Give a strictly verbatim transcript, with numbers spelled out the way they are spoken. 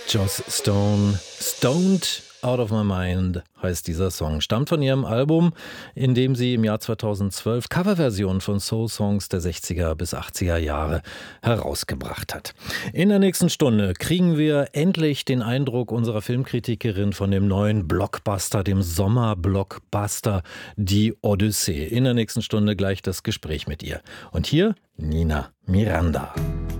Joss Stone, Stoned Out of My Mind heißt dieser Song. Stammt von ihrem Album, in dem sie im Jahr zweitausendzwölf Coverversionen von Soul-Songs der sechziger bis achtziger Jahre herausgebracht hat. In der nächsten Stunde kriegen wir endlich den Eindruck unserer Filmkritikerin von dem neuen Blockbuster, dem Sommerblockbuster Die Odyssee. In der nächsten Stunde gleich das Gespräch mit ihr. Und hier Nina Miranda.